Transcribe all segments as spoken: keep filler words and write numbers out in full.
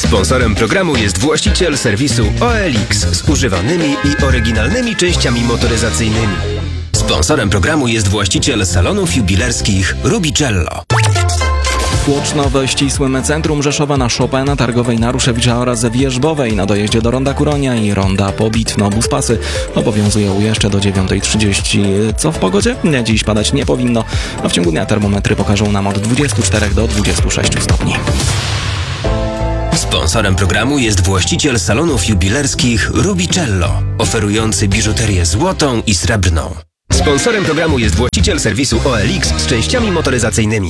Sponsorem programu jest właściciel serwisu O L X z używanymi i oryginalnymi częściami motoryzacyjnymi. Sponsorem programu jest właściciel salonów jubilerskich Rubicello. Tłoczno we ścisłym centrum Rzeszowa na Chopina, Targowej na Ruszewicza oraz Wierzbowej na dojeździe do Ronda Kuronia i Ronda Pobitno. Buspasy obowiązują jeszcze do dziewiątej trzydzieści. Co w pogodzie? Nie, dziś padać nie powinno, a w ciągu dnia termometry pokażą nam od dwudziestu czterech do dwudziestu sześciu stopni. Sponsorem programu jest właściciel salonów jubilerskich Rubicello, oferujący biżuterię złotą i srebrną. Sponsorem programu jest właściciel serwisu O L X z częściami motoryzacyjnymi.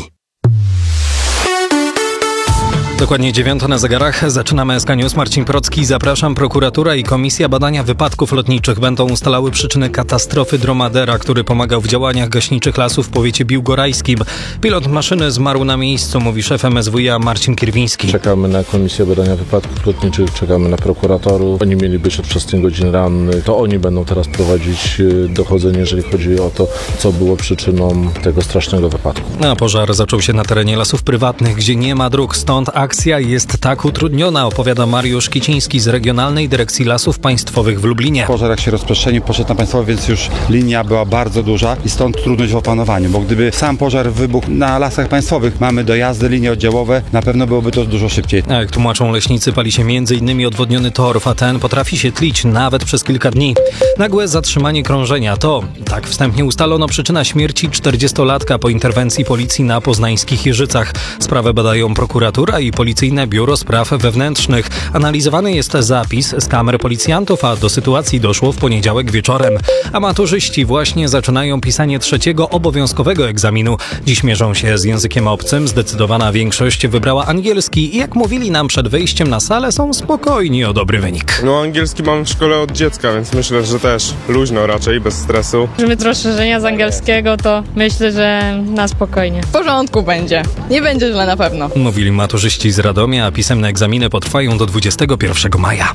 Dokładnie dziewiąta na zegarach. Zaczynamy S K News. Marcin Procki. Zapraszam. Prokuratura i Komisja Badania Wypadków Lotniczych będą ustalały przyczyny katastrofy dromadera, który pomagał w działaniach gaśniczych lasów w powiecie biłgorajskim. Pilot maszyny zmarł na miejscu, mówi szef M S W i A Marcin Kierwiński. Czekamy na Komisję Badania Wypadków Lotniczych, czekamy na prokuratorów. Oni mieli być od wczesnych godzin rannych. To oni będą teraz prowadzić dochodzenie, jeżeli chodzi o to, co było przyczyną tego strasznego wypadku. A pożar zaczął się na terenie lasów prywatnych, gdzie nie ma dróg, stąd akcja jest tak utrudniona, opowiada Mariusz Kiciński z Regionalnej Dyrekcji Lasów Państwowych w Lublinie. Pożar jak się rozprzestrzenił, poszedł na państwowy, więc już linia była bardzo duża i stąd trudność w opanowaniu, bo gdyby sam pożar wybuchł na lasach państwowych, mamy dojazdy, linie oddziałowe, na pewno byłoby to dużo szybciej. A jak tłumaczą leśnicy, pali się między innymi odwodniony torf, a ten potrafi się tlić nawet przez kilka dni. Nagłe zatrzymanie krążenia to, tak wstępnie ustalono, przyczyna śmierci czterdziestolatka po interwencji policji na poznańskich Jeżycach. Sprawę badają prokuratura i Policyjne Biuro Spraw Wewnętrznych. Analizowany jest zapis z kamer policjantów, a do sytuacji doszło w poniedziałek wieczorem. A maturzyści właśnie zaczynają pisanie trzeciego obowiązkowego egzaminu. Dziś mierzą się z językiem obcym. Zdecydowana większość wybrała angielski i jak mówili nam przed wejściem na salę, są spokojni o dobry wynik. No angielski mam w szkole od dziecka, więc myślę, że też luźno raczej, bez stresu. Żeby rozszerzenia z angielskiego, to myślę, że na spokojnie. W porządku będzie. Nie będzie źle na pewno. Mówili maturzyści z Radomia, a pisemne egzaminy potrwają do dwudziestego pierwszego maja.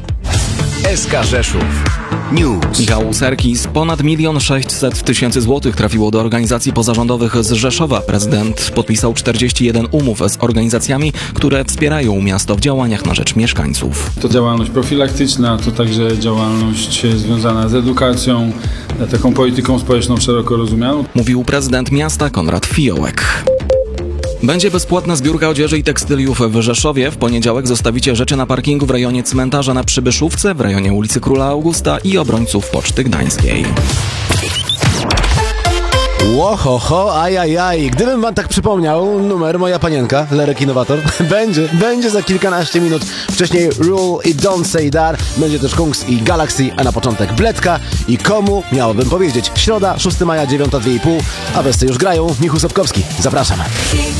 S K Rzeszów News. Michał Serkis. Ponad milion sześćset tysięcy złotych trafiło do organizacji pozarządowych z Rzeszowa. Prezydent podpisał czterdzieści jeden umów z organizacjami, które wspierają miasto w działaniach na rzecz mieszkańców. To działalność profilaktyczna, to także działalność związana z edukacją, taką polityką społeczną szeroko rozumianą. Mówił prezydent miasta Konrad Fiołek. Będzie bezpłatna zbiórka odzieży i tekstyliów w Rzeszowie. W poniedziałek zostawicie rzeczy na parkingu w rejonie cmentarza na Przybyszówce, w rejonie ulicy Króla Augusta i obrońców Poczty Gdańskiej. Łohoho, ajajaj. Gdybym wam tak przypomniał numer Moja Panienka, Lerek Innowator, będzie, będzie za kilkanaście minut. Wcześniej Rule i Don't Say That, będzie też Kungs i Galaxy, a na początek Bledka i komu miałbym powiedzieć. Środa, szóstego maja, dziewiąta dwie i pół, a wersy już grają. Michu Sobkowski, zapraszam.